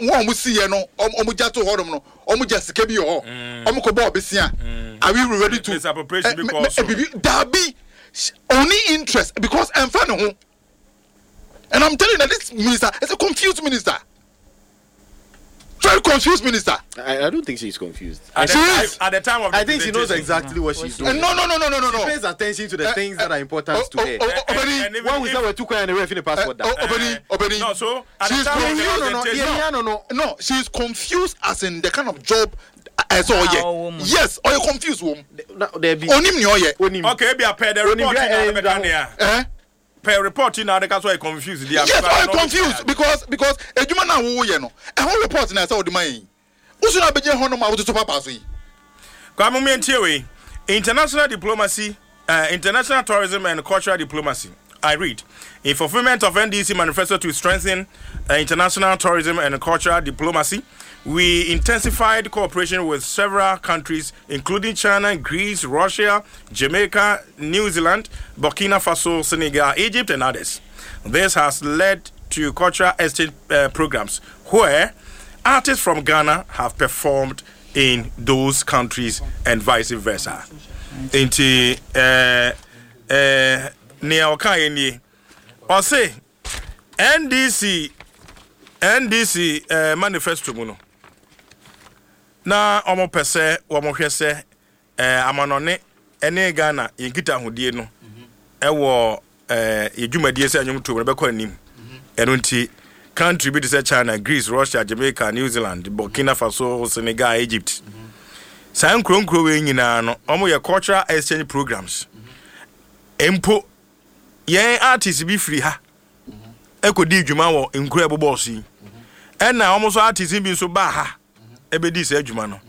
one we see no omujato hodom no omujasi kebi ho omukobo obesia are we ready to appropriation because there be only interest because I'm fan ho. And I'm telling you that this minister is a confused minister. Very confused minister. I don't think she's confused. At the time of I think she knows exactly what she's doing. No. She pays attention to the things that are important to her. When we say we're too quiet and we're the passport. Obedi. No, so at she's the time confused. No, she's confused as in the kind of job. Yes, or you confused woman. Onim ni oye. Okay, be a pair the report. Per report now, that's why I confused. Yes, I'm confused because ejuma na wo ye no. E ho report na say o de man. Usu na beje ho no ma wo to papa so yi. Kwa mo we international diplomacy, international tourism and cultural diplomacy. I read in fulfillment of NDC manifesto to strengthen international tourism and cultural diplomacy. We intensified cooperation with several countries, including China, Greece, Russia, Jamaica, New Zealand, Burkina Faso, Senegal, Egypt, and others. This has led to cultural exchange programs where artists from Ghana have performed in those countries and vice versa. Inti Neokai or say NDC manifesto muno. Na omo pese omo hwese amanone ene Ghana yekita hodie no ewo yedwumadie se anyum to be ko anim eno nti country bi say China, Greece, Russia, Jamaica, New Zealand, Burkina Faso, Senegal, Egypt. San kronkro we nyina no omo ye cultural exchange programs. Empo ye artists bi free ha ekodi dwuma wo nkura boboss yi ena omo so artists bi so ba ha ebedi se adwuma no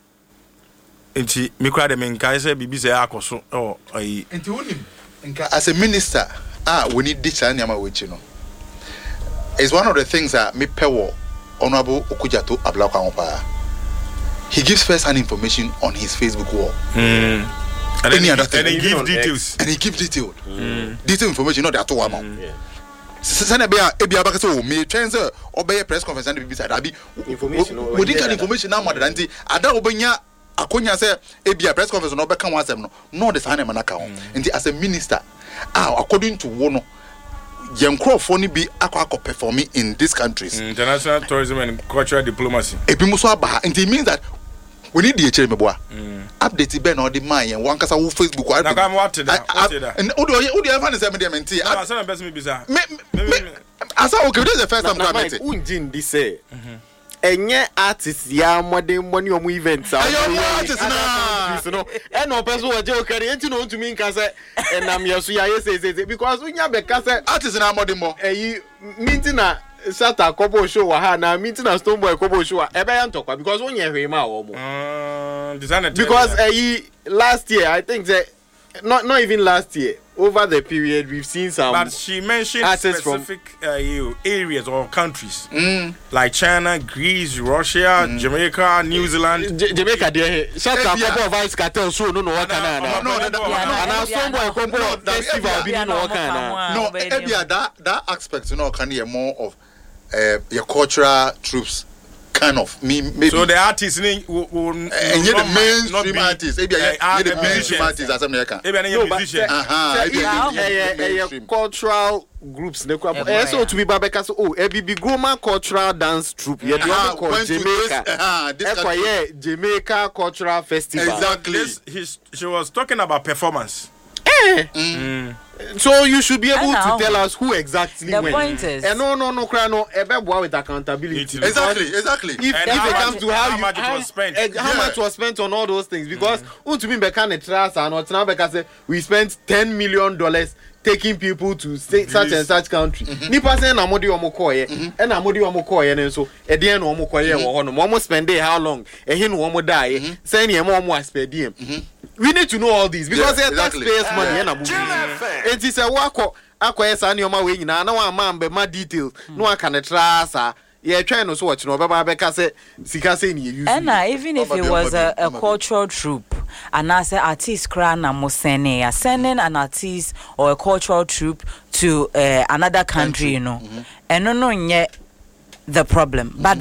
enti mikra de menka se bibi se akoso ayi enti wonim nka as a minister we need this anyama wechi no is one of the things that me pewo honorable Okujato Ablakwa Onpa. He gives first-hand information on his Facebook wall. And any other thing, and he gives details. And he gives detailed information, not that two amount. Sana be a baka so me transa obey press conference and be beside abi information we didn't get information now more than the ada obenya akonya say e press conference no be kan wasem no the sana manaka ho nti as a minister according to wono yenkrofo ni bi akwa performing in these countries international tourism and cultural diplomacy ebi muso aba nti it means that we need the chere meboa update be na the man yen wan kasa wo Facebook na kam what that and odi ever na say me dey menti asa na best me bisa asa okay this is the first time I'm meeting unjin di say enye artist ya modern money omu events artist na no e no person wo je okare enti no ntumi nka say enam yeso ya yes because unya be ka say artist na modern mo eyi minti na Sata Kobo show wa ha na meeting na Stone Boy Kobo show ebe ya ntokwa because onye hwe ma wo mo because last year I think that not even last year over the period we've seen some but she mentioned specific areas or countries like China, Greece, Russia, Jamaica, New Zealand. Jamaica there Sata Kobo vice cartel show no waka na na Stone Boy Kobo festival bi no waka na no ebia that aspect can hear more of your cultural troops kind of maybe so the artists will the mainstream artists maybe the mainstream artists as American cultural groups so to be babeka so ebibi Goma cultural dance troupe Jamaica cultural festival exactly she was talking about performance. So you should be able to tell us who exactly the went. Point is, and no, ebeboa with accountability. Exactly. If it comes to how much was spent, how much was spent on all those things, because to me, Bekane trust and not now because we spent $10 million taking people to such and such country. Nipa say na modi omokoye, and na modi omokoye ne so e dey na omokoye wo ho no. Mo spend how long? E hin wo mo die. Say na mo spend dem. We need to know all these because they're taxpayers' money. And it's a wako akwa sani oma we nyina na wa mambe ma details no aka ne trasa ye try no so watch no baba beka say sika say ni use and even if it was a cultural troupe and as an artist cra na mo sending an artist or a cultural troupe to another country you know and no nye the problem but